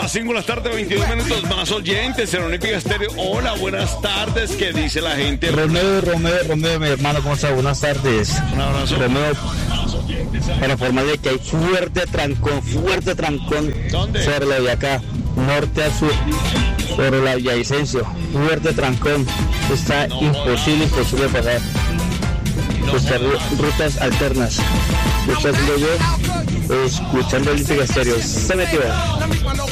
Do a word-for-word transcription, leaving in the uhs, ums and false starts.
las cinco de la tarde, veintidós minutos más oyentes en Olímpica Estéreo. Hola, buenas tardes. ¿Qué dice la gente? Romeo, Romeo, Romeo, mi hermano, ¿cómo está? Buenas tardes. Un abrazo. Romeo, para informarle que hay fuerte trancón, fuerte trancón. ¿Dónde? Sobre la de acá, norte a sur, sobre la Villavicencio. Fuerte trancón. Está No, imposible, no. imposible pasar. No, Buscar no. rutas alternas. Lo estoy haciendo yo, escuchando Olímpica Estéreo. Se metió.